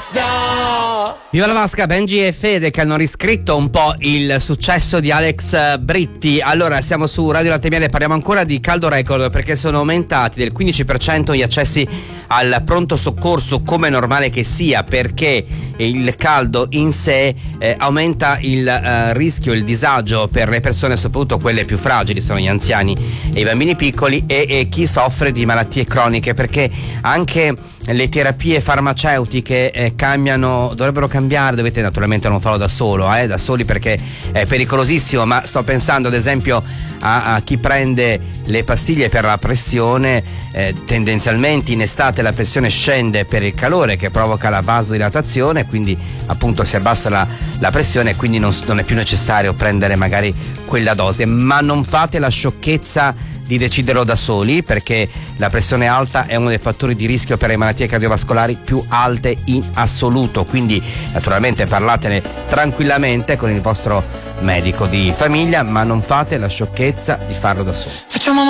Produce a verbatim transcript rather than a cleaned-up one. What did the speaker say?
Viva la Vasca, Benji e Fede che hanno riscritto un po' il successo di Alex Britti. Allora, siamo su Radio Latte Miele e parliamo ancora di caldo record, perché sono aumentati del quindici per cento gli accessi al pronto soccorso, come è normale che sia, perché il caldo in sé eh, aumenta il eh, rischio, il disagio per le persone, soprattutto quelle più fragili, sono gli anziani e i bambini piccoli e, e chi soffre di malattie croniche, perché anche le terapie farmaceutiche eh, cambiano, dovrebbero cambiare, dovete naturalmente non farlo da solo, eh, da soli, perché è pericolosissimo, ma sto pensando ad esempio a, a chi prende le pastiglie per la pressione. Eh, tendenzialmente in estate la pressione scende per il calore che provoca la vasodilatazione, quindi appunto si abbassa la, la pressione e quindi non, non è più necessario prendere magari quella dose, ma non fate la sciocchezza di deciderlo da soli, perché la pressione alta è uno dei fattori di rischio per le malattie cardiovascolari più alte in assoluto, quindi naturalmente parlatene tranquillamente con il vostro medico di famiglia, ma non fate la sciocchezza di farlo da soli. Facciamo